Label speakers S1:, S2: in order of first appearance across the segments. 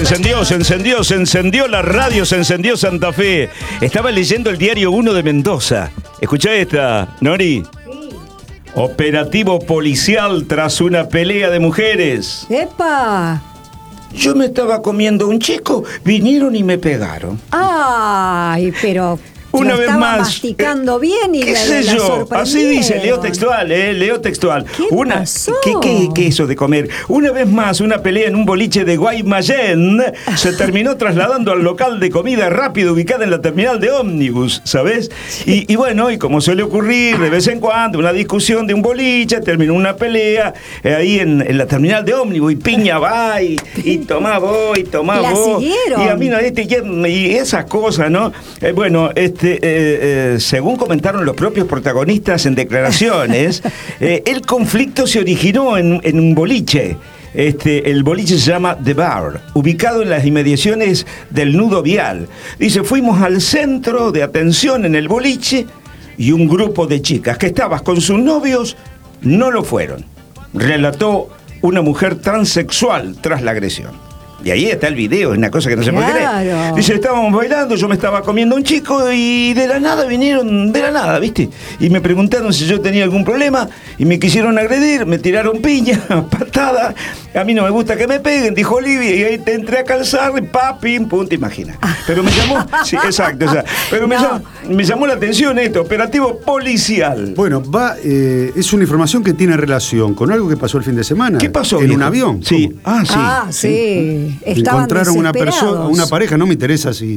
S1: se encendió la radio, se encendió Santa Fe. Estaba leyendo el diario 1 de Mendoza. Escuchá esta, Nori. Sí. Operativo policial tras una pelea de mujeres.
S2: ¡Epa!
S1: Yo me estaba comiendo un chico, vinieron y me pegaron.
S2: Ay, pero...
S1: Una vez más,
S2: masticando bien y
S1: ¿qué sé yo? Así dice, leo textual.
S2: ¿Qué pasó?
S1: ¿Qué eso de comer? Una vez más, una pelea en un boliche de Guaymallén se terminó trasladando al local de comida rápida ubicada en la terminal de ómnibus, ¿sabes? Y bueno, y como suele ocurrir de vez en cuando, una discusión de un boliche, terminó una pelea ahí en la terminal de ómnibus, y piña va, y tomá vos, y tomá
S2: ¿La
S1: vos.
S2: siguieron?
S1: Y a mí, y esas cosas, ¿no? Según comentaron los propios protagonistas en declaraciones, el conflicto se originó en un boliche. El boliche se llama The Bar, ubicado en las inmediaciones del nudo vial. Dice, fuimos al centro de atención en el boliche y un grupo de chicas que estaban con sus novios no lo fueron. Relató una mujer transexual tras la agresión. Y ahí está el video, es una cosa que no se puede creer. Dice, estábamos bailando, yo me estaba comiendo un chico y de la nada vinieron, ¿viste? Y me preguntaron si yo tenía algún problema y me quisieron agredir, me tiraron piña, patada. A mí no me gusta que me peguen, dijo Olivia, y ahí te entré a calzar, pim, pum, te imaginas. Pero me llamó, sí, exacto, o sea, pero me llamó la atención esto, operativo policial.
S3: Bueno, es una información que tiene relación con algo que pasó el fin de semana.
S1: ¿Qué pasó?
S3: En un avión.
S1: Sí.
S3: ¿Cómo?
S2: Sí.
S3: Encontraron una pareja, no me interesa si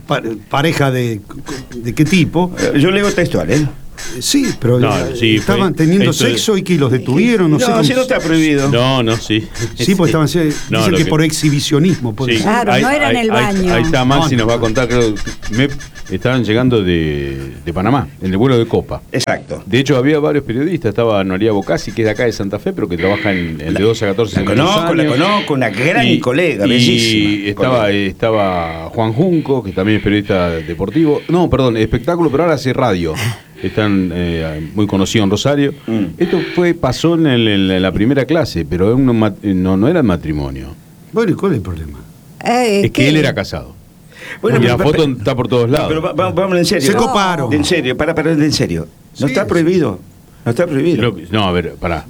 S3: pareja de qué tipo.
S1: Yo leo textual, ¿eh?
S3: Sí, pero estaban teniendo sexo y que los detuvieron, no sé.
S1: No, si no está prohibido.
S4: Sí.
S3: Sí, porque dicen que por exhibicionismo.
S2: Sí. Claro, no era en el baño.
S4: Ahí está Maxi, nos va a contar, creo, estaban llegando de Panamá, en el vuelo de Copa.
S1: Exacto.
S4: De hecho, había varios periodistas, estaba Noría Bocasi, que es de acá de Santa Fe, pero que trabaja en de 12 a 14
S1: años. La conozco, una gran colega, bellísima.
S4: Y estaba Juan Junco, que también es periodista deportivo. No, perdón, espectáculo, pero ahora hace radio. Están muy conocidos en Rosario. Esto pasó en la primera clase, pero no era matrimonio.
S3: Bueno, ¿y cuál es el problema?
S4: Es que él era casado. Bueno, y la foto está por todos lados.
S1: Pero vamos en serio.
S3: Se coparon.
S1: En serio, en serio. No está prohibido. No está prohibido.
S4: No, a ver, pará.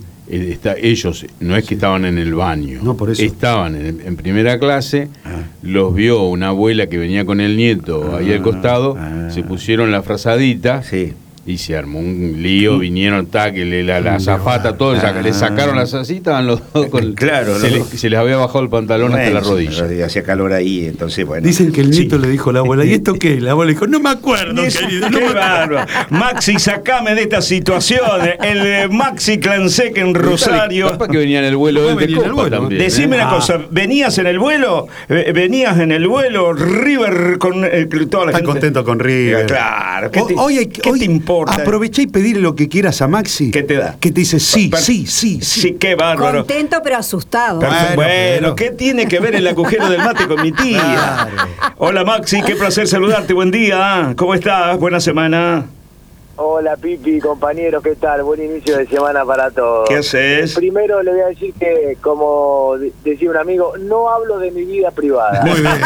S4: Ellos no es que estaban en el baño.
S3: No, por eso.
S4: Estaban en primera clase. Los vio una abuela que venía con el nieto ahí al costado. Se pusieron la frazadita.
S1: Sí.
S4: Y se armó un lío, vinieron, la azafata, todo, le sacaron las así, estaban los dos con...
S1: Claro,
S4: se les había bajado el pantalón hasta la rodilla.
S1: Hacía calor ahí, entonces, bueno.
S3: Dicen que el nieto le dijo a la abuela, ¿y esto qué? La abuela dijo, no me acuerdo, querido.
S1: Qué bárbaro. Maxi, sacame de esta situación. El Maxi Clansec en Rosario.
S4: Capaz que venía en el vuelo de Copa también.
S1: Decime una cosa, ¿venías en el vuelo? River con toda la gente.
S3: Está contento con River.
S1: Claro. ¿Qué te importa?
S3: Aproveché y pedirle lo que quieras a Maxi.
S1: ¿Qué te da?
S3: Que te dice sí.
S1: Sí, qué bárbaro.
S2: Contento pero asustado.
S1: Bueno, ¿qué tiene que ver el agujero del mate con mi tía? Claro. Hola Maxi, qué placer saludarte, buen día. ¿Cómo estás? Buena semana.
S5: Hola Pipi, compañeros, ¿qué tal? Buen inicio de semana para todos.
S1: ¿Qué haces?
S5: Primero le voy a decir que, como decía un amigo, no hablo de mi vida privada.
S3: Muy bien.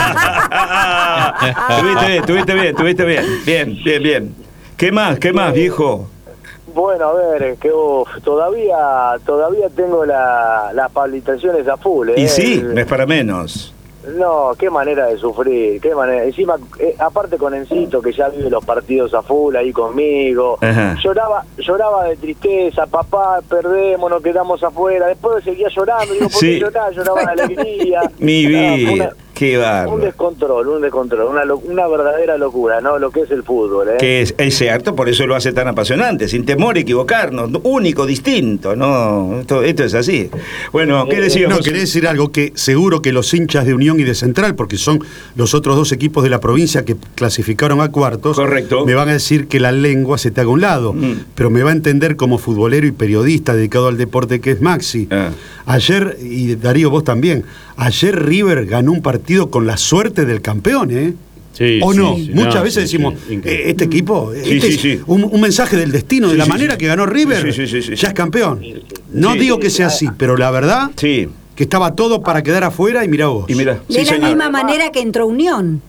S1: Tuviste bien. Bien. ¿Qué más, viejo?
S5: Bueno, a ver, que todavía tengo las palpitaciones a full.
S1: Y sí, no es para menos.
S5: No, qué manera de sufrir, qué manera. Encima, aparte con Encito, que ya vive los partidos a full ahí conmigo. Ajá. Lloraba de tristeza, papá, perdemos, nos quedamos afuera. Después seguía llorando, digo, ¿por qué lloraba? Lloraba de alegría.
S1: Mi vida. Qué bárbaro.
S5: Un descontrol, una verdadera locura, ¿no? Lo que es el fútbol, ¿eh?
S1: Que es cierto, por eso lo hace tan apasionante, sin temor a equivocarnos, único, distinto, ¿no? Esto es así. Bueno, ¿qué decías?
S3: No, quería decir algo que seguro que los hinchas de Unión y de Central, porque son los otros dos equipos de la provincia que clasificaron a cuartos,
S1: correcto,
S3: me van a decir que la lengua se te haga a un lado, pero me va a entender como futbolero y periodista dedicado al deporte que es Maxi. Ayer, y Darío, vos también, ayer River ganó un partido con la suerte del campeón, ¿eh?
S4: Sí,
S3: ¿O no?
S4: Sí,
S3: Muchas veces decimos, este equipo, un mensaje del destino, de la manera que ganó River, ya es campeón. No digo que sea así, pero la verdad, que estaba todo para quedar afuera y mirá vos.
S1: Y mirá,
S2: De la misma manera que entró Unión.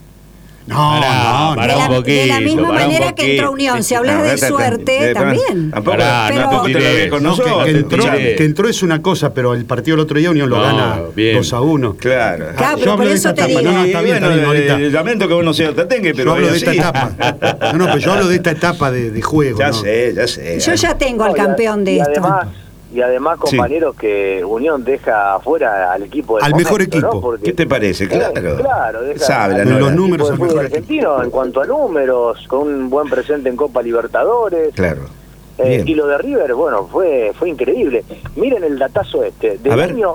S2: De la misma manera que entró Unión. Si hablas de suerte, también.
S3: Que entró es una cosa, pero el partido el otro día Unión lo gana 2-1.
S1: Claro.
S2: Pero por eso te digo.
S3: Está bien.
S1: Lamento que uno sea tatengue, pero
S3: yo hablo de esta etapa. Pero yo hablo de esta etapa de juego.
S1: Ya sé.
S2: Yo ya tengo al campeón de esto.
S5: Y además, compañeros, que Unión deja afuera al equipo del
S3: mejor equipo.
S5: ¿no? Porque,
S1: ¿qué te parece? Claro,
S5: deja
S3: los números
S5: al fútbol argentino en cuanto a números, con un buen presente en Copa Libertadores.
S1: Claro.
S5: Y lo de River, bueno, fue increíble. Miren el datazo del año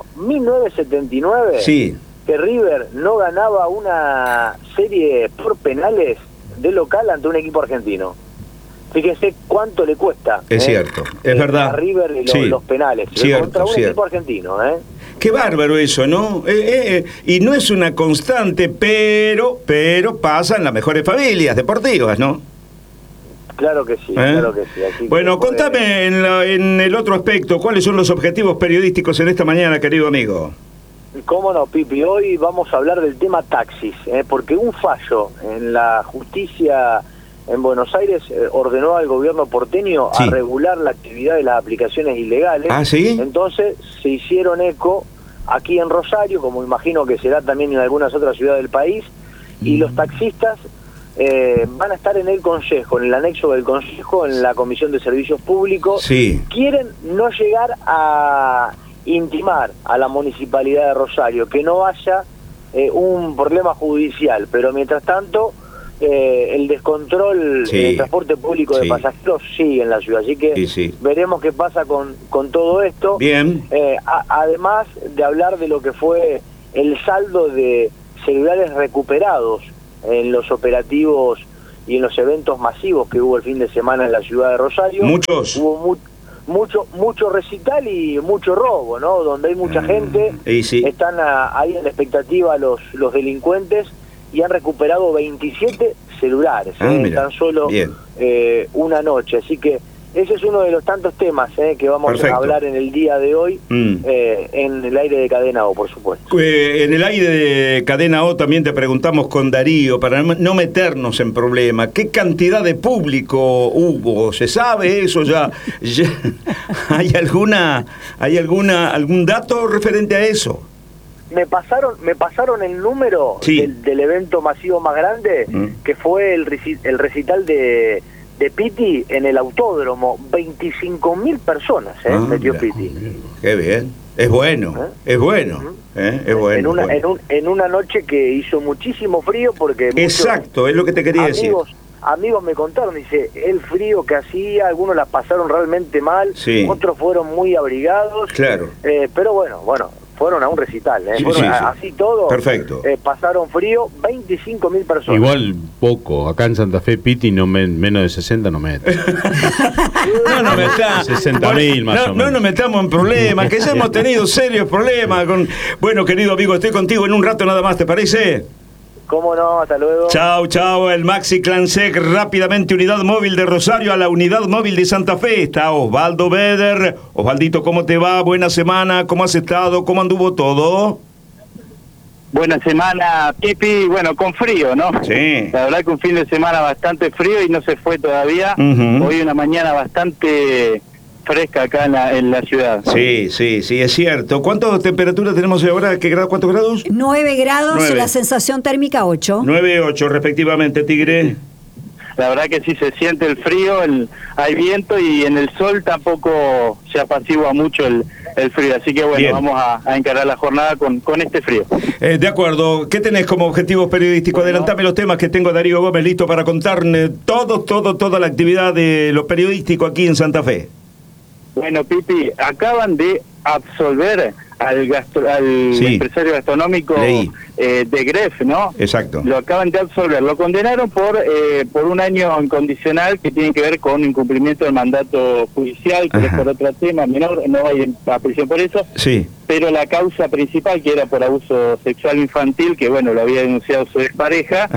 S5: 1979, que River no ganaba una serie por penales de local ante un equipo argentino. Fíjese cuánto le cuesta.
S1: Es cierto, es verdad.
S5: A River los penales. Contra un equipo argentino,
S1: Qué bárbaro eso, ¿no? Y no es una constante, pero pasa en las mejores familias deportivas, ¿no?
S5: Claro que sí, claro que sí. Así
S1: bueno, contame en el otro aspecto, ¿cuáles son los objetivos periodísticos en esta mañana, querido amigo?
S5: Cómo no, Pipi. Hoy vamos a hablar del tema taxis, porque un fallo en la justicia en Buenos Aires ordenó al gobierno porteño a regular la actividad de las aplicaciones ilegales.
S1: ¿Ah, sí?
S5: Entonces se hicieron eco aquí en Rosario, como imagino que será también en algunas otras ciudades del país, y los taxistas van a estar en el Consejo, en el anexo del Consejo, en la Comisión de Servicios Públicos. Quieren no llegar a intimar a la Municipalidad de Rosario, que no haya un problema judicial, pero mientras tanto el descontrol del transporte público de pasajeros sigue en la ciudad, así que veremos qué pasa con todo esto.
S1: Bien.
S5: Además de hablar de lo que fue el saldo de celulares recuperados en los operativos y en los eventos masivos que hubo el fin de semana en la ciudad de Rosario. Hubo mucho recital y mucho robo, ¿no? Donde hay mucha gente, están ahí en la expectativa los delincuentes, y han recuperado 27 celulares en tan solo una noche. Así que ese es uno de los tantos temas que vamos a hablar en el día de hoy, en el aire de Cadena O, por supuesto.
S1: En el aire de Cadena O también te preguntamos con Darío, para no meternos en problemas, ¿qué cantidad de público hubo? ¿Se sabe eso ya? ¿Hay algún dato referente a eso?
S5: Me pasaron el número del evento masivo más grande, que fue el recital de Pitti en el autódromo. 25.000 personas metió Pitti.
S1: Qué bien. Es bueno, es bueno. Es bueno.
S5: En una noche que hizo muchísimo frío, porque
S1: exacto, es lo que te quería decir.
S5: Amigos me contaron, dice, el frío que hacía, algunos la pasaron realmente mal, otros fueron muy abrigados. Claro. Pero bueno, fueron a un recital, así todo. Perfecto. Pasaron frío, 25.000 personas.
S4: Igual poco, acá en Santa Fe, Pitti menos de 60 no mete. 60.000 más o menos.
S1: No nos metamos en problemas, que ya hemos tenido serios problemas con... Bueno, querido amigo, estoy contigo en un rato nada más, ¿te parece?
S5: ¿Cómo no? Hasta luego.
S1: Chao, el Maxi Clansec, rápidamente unidad móvil de Rosario a la unidad móvil de Santa Fe. Está Osvaldo Beder. Osvaldito, ¿cómo te va? Buena semana, ¿cómo has estado? ¿Cómo anduvo todo?
S6: Buena semana, Pipi, bueno, con frío, ¿no?
S1: Sí.
S6: La verdad que un fin de semana bastante frío y no se fue todavía. Hoy una mañana bastante fresca acá en la ciudad.
S1: Sí, es cierto. ¿Cuántas temperaturas tenemos ahora? ¿Cuántos grados?
S2: 9 grados, la sensación térmica 8.
S1: 9 y 8 respectivamente, Tigre.
S6: La verdad que sí se siente el frío, hay viento y en el sol tampoco se apacigua mucho el frío. Así que bueno, vamos a encarar la jornada con este frío.
S1: De acuerdo. ¿Qué tenés como objetivos periodísticos? Adelantame los temas que tengo a Darío Gómez listo para contarme toda la actividad de lo periodístico aquí en Santa Fe.
S6: Bueno, Pipi, acaban de absolver al empresario gastronómico de Gref, ¿no?
S1: Exacto.
S6: Lo acaban de absolver. Lo condenaron por un año incondicional que tiene que ver con incumplimiento del mandato judicial, que es por otro tema menor, no hay a prisión por eso. Sí. Pero la causa principal, que era por abuso sexual infantil, que bueno, lo había denunciado su expareja,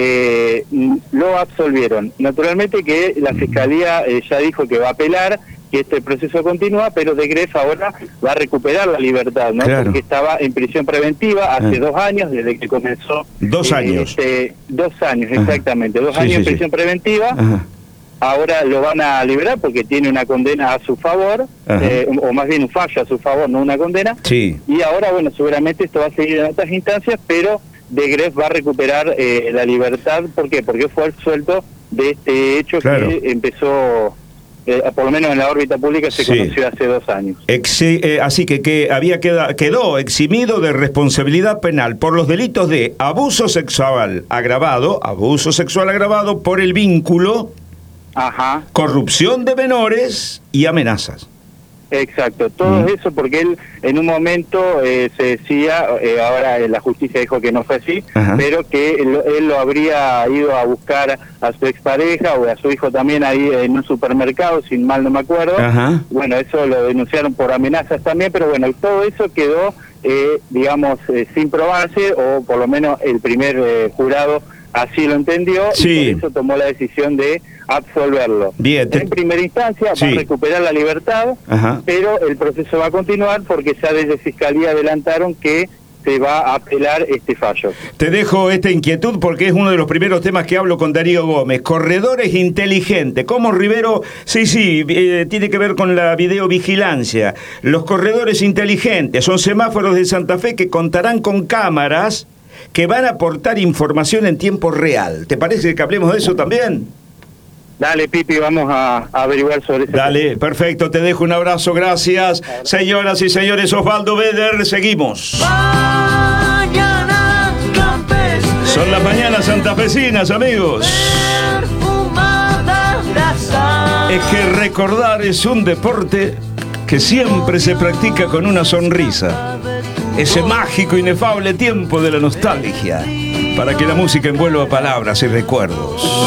S6: lo absolvieron. Naturalmente que la Fiscalía ya dijo que va a apelar, que este proceso continúa, pero De Greff ahora va a recuperar la libertad, ¿no?
S1: Claro.
S6: Porque estaba en prisión preventiva hace 2 años, desde que comenzó.
S1: 2 años.
S6: 2 años,
S1: Ajá.
S6: exactamente. 2
S1: Sí,
S6: años
S1: sí,
S6: en
S1: sí.
S6: prisión preventiva.
S1: Ajá.
S6: Ahora lo van a liberar porque tiene una condena a su favor, o más bien un fallo a su favor, no una condena.
S1: Sí.
S6: Y ahora, bueno, seguramente esto va a seguir en otras instancias, pero De Greff va a recuperar la libertad. ¿Por qué? Porque fue absuelto de este hecho que empezó, por lo menos en la órbita pública, se conoció hace 2 años.
S1: Así que quedó eximido de responsabilidad penal por los delitos de abuso sexual agravado por el vínculo, corrupción de menores y amenazas.
S6: Exacto, todo eso porque él en un momento se decía, ahora la justicia dijo que no fue así, pero que él lo habría ido a buscar a su expareja o a su hijo también ahí en un supermercado, sin mal no me acuerdo. Bueno, eso lo denunciaron por amenazas también, pero bueno, todo eso quedó, digamos, sin probarse, o por lo menos el primer jurado así lo entendió, y por eso tomó la decisión de absolverlo.
S1: Bien,
S6: en primera instancia va a recuperar la libertad, pero el proceso va a continuar porque ya desde Fiscalía adelantaron que se va a apelar este fallo.
S1: Te dejo esta inquietud porque es uno de los primeros temas que hablo con Darío Gómez. Corredores inteligentes. ¿Cómo Rivero? Tiene que ver con la videovigilancia. Los corredores inteligentes son semáforos de Santa Fe que contarán con cámaras que van a aportar información en tiempo real. ¿Te parece que hablemos de eso también?
S6: Dale, Pipi, vamos a averiguar sobre eso.
S1: Dale, perfecto, te dejo un abrazo, gracias. Señoras y señores, Osvaldo Beder, seguimos. Son las mañanas santafesinas, amigos. Es que recordar es un deporte que siempre se practica con una sonrisa. Ese mágico, inefable tiempo de la nostalgia, para que la música envuelva palabras y recuerdos.